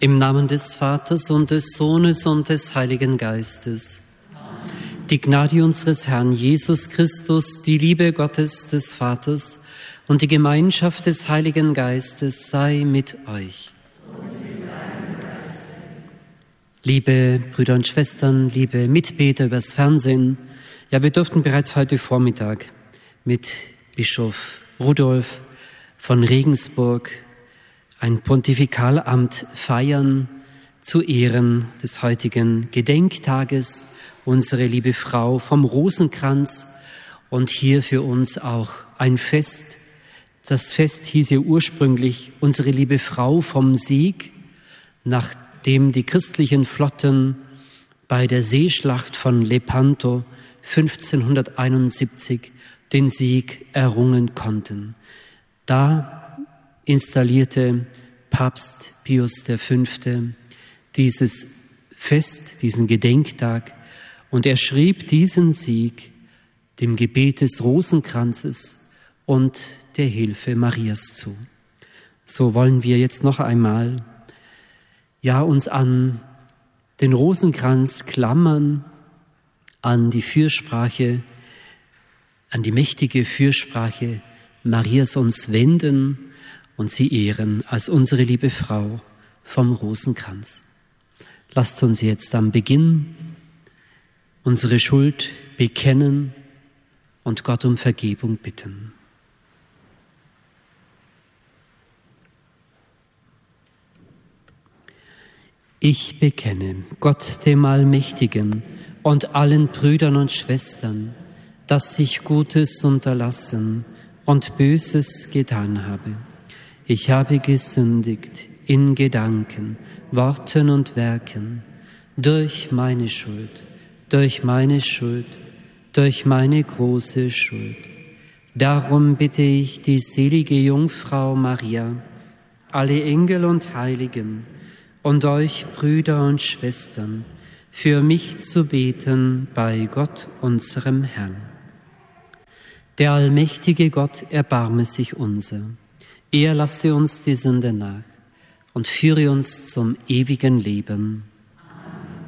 Im Namen des Vaters und des Sohnes und des Heiligen Geistes. Die Gnade unseres Herrn Jesus Christus, die Liebe Gottes des Vaters und die Gemeinschaft des Heiligen Geistes sei mit euch. Liebe Brüder und Schwestern, liebe Mitbeter übers Fernsehen, ja, wir durften bereits heute Vormittag mit Bischof Rudolf von Regensburg ein Pontifikalamt feiern zu Ehren des heutigen Gedenktages, unsere liebe Frau vom Rosenkranz, und hier für uns auch ein Fest. Das Fest hieß ja ursprünglich unsere liebe Frau vom Sieg, nachdem die christlichen Flotten bei der Seeschlacht von Lepanto 1571 den Sieg errungen konnten. Da installierte Papst Pius V. dieses Fest, diesen Gedenktag, und er schrieb diesen Sieg dem Gebet des Rosenkranzes und der Hilfe Marias zu. So wollen wir jetzt noch einmal uns an den Rosenkranz klammern, an die Fürsprache, an die mächtige Fürsprache Marias uns wenden und sie ehren als unsere liebe Frau vom Rosenkranz. Lasst uns jetzt am Beginn unsere Schuld bekennen und Gott um Vergebung bitten. Ich bekenne Gott dem Allmächtigen und allen Brüdern und Schwestern, dass ich Gutes unterlassen und Böses getan habe. Ich habe gesündigt in Gedanken, Worten und Werken, durch meine Schuld, durch meine große Schuld. Darum bitte ich die selige Jungfrau Maria, alle Engel und Heiligen und euch Brüder und Schwestern, für mich zu beten bei Gott, unserem Herrn. Der allmächtige Gott erbarme sich unser. Er lasse uns die Sünde nach und führe uns zum ewigen Leben.